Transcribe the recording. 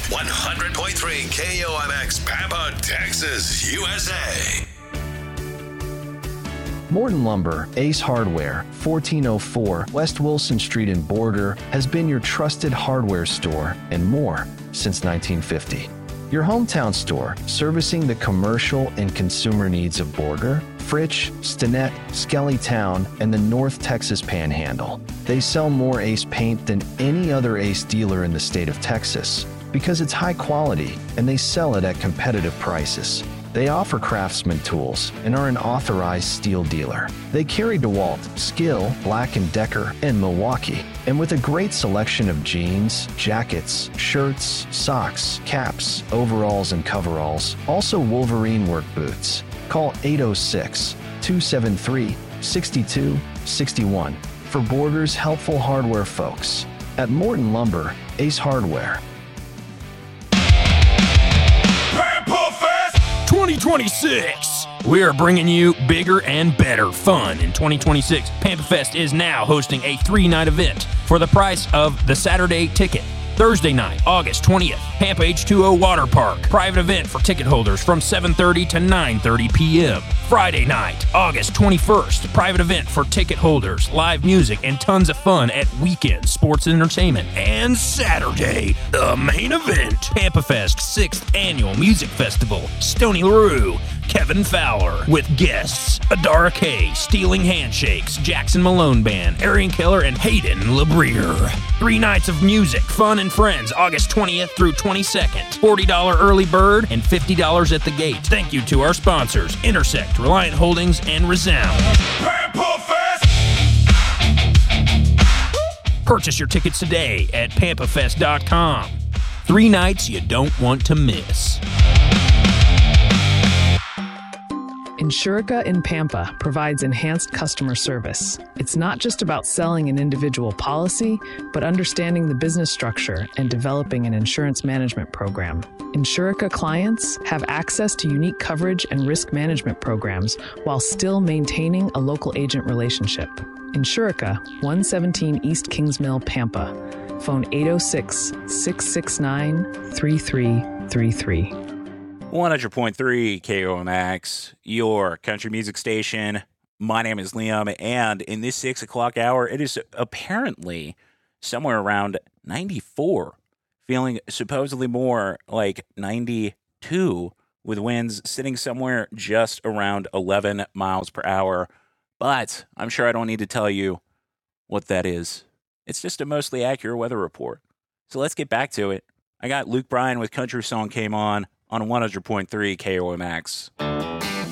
100.3 KOMX Pampa, Texas, USA. Morton Lumber, Ace Hardware, 1404 West Wilson Street in Border, has been your trusted hardware store and more since 1950. Your hometown store, servicing the commercial and consumer needs of Border, Fritch, Stinnett, Skellytown, and the North Texas Panhandle. They sell more Ace paint than any other Ace dealer in the state of Texas because it's high quality and they sell it at competitive prices. They offer Craftsman tools and are an authorized steel dealer. They carry DeWalt, Skill, Black & Decker, and Milwaukee. And with a great selection of jeans, jackets, shirts, socks, caps, overalls, and coveralls, also Wolverine work boots. Call 806-273-6261 for Border's helpful hardware folks. At Morton Lumber, Ace Hardware. 2026. We are bringing you bigger and better fun in 2026. Pampa Fest is now hosting a 3-night event for the price of the Saturday ticket. Thursday night, August 20th, Pampa H2O Water Park. Private event for ticket holders from 7:30 to 9:30 p.m. Friday night, August 21st, private event for ticket holders, live music, and tons of fun at Weekend Sports and Entertainment. And Saturday, the main event, Pampa Fest 6th Annual Music Festival, Stony LaRue, Kevin Fowler, with guests Adara K, Stealing Handshakes, Jackson Malone Band, Arian Keller, and Hayden LeBrier. 3 nights of music, fun, and friends, August 20th through 22nd. $40 early bird and $50 at the gate. Thank you to our sponsors, Intersect, Reliant Holdings, and Resound. Purchase your tickets today at pampafest.com. 3 nights you don't want to miss. Insurica in Pampa provides enhanced customer service. It's not just about selling an individual policy, but understanding the business structure and developing an insurance management program. Insurica clients have access to unique coverage and risk management programs while still maintaining a local agent relationship. Insurica, 117 East Kings Mill, Pampa. Phone 806-669-3333. 100.3 KOMX, your country music station. My name is Liam, and in this 6 o'clock hour, it is apparently somewhere around 94, feeling supposedly more like 92, with winds sitting somewhere just around 11 miles per hour. But I'm sure I don't need to tell you what that is. It's just a mostly accurate weather report. So let's get back to it. I got Luke Bryan with Country Song Came On 100.3 KOMX.